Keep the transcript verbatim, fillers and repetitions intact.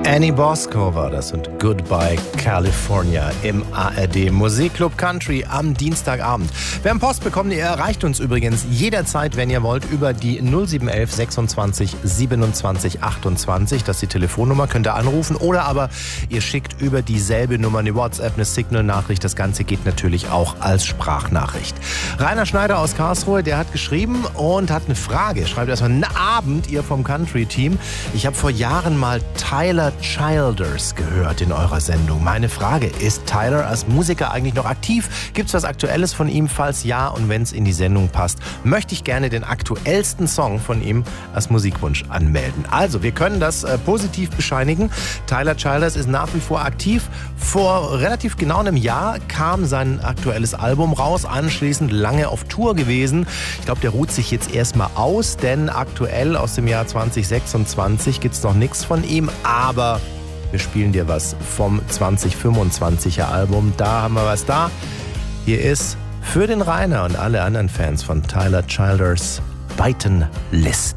Annie Bosco war das und Goodbye California im A R D Musikclub Country am Dienstagabend. Wer am Post bekommt, ihr erreicht uns übrigens jederzeit, wenn ihr wollt, über die null sieben eins eins sechsundzwanzig siebenundzwanzig achtundzwanzig. Das ist die Telefonnummer, könnt ihr anrufen. Oder aber ihr schickt über dieselbe Nummer eine WhatsApp, eine Signal-Nachricht. Das Ganze geht natürlich auch als Sprachnachricht. Rainer Schneider aus Karlsruhe, der hat geschrieben und hat eine Frage. Schreibt erstmal, einen Abend, ihr vom Country-Team. Ich habe vor Jahren mal Tyler Childers gehört in eurer Sendung. Meine Frage, ist Tyler als Musiker eigentlich noch aktiv? Gibt es was Aktuelles von ihm? Falls ja und wenn es in die Sendung passt, möchte ich gerne den aktuellsten Song von ihm als Musikwunsch anmelden. Also, wir können das äh, positiv bescheinigen. Tyler Childers ist nach wie vor aktiv. Vor relativ genau einem Jahr kam sein aktuelles Album raus, anschließend lange auf Tour gewesen. Ich glaube, der ruht sich jetzt erstmal aus, denn aktuell aus dem Jahr zwanzig sechsundzwanzig gibt es noch nichts von ihm, aber wir spielen dir was vom zwanzig fünfundzwanziger Album. Da haben wir was da. Hier ist für den Rainer und alle anderen Fans von Tyler Childers Biten List.